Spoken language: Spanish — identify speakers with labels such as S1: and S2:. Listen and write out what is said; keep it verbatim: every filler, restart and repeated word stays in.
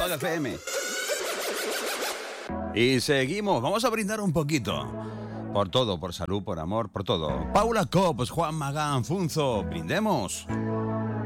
S1: Hot F M. Y seguimos, vamos a brindar un poquito. Por todo, por salud, por amor, por todo. Paula Copos, Juan Magán, Funzo, brindemos.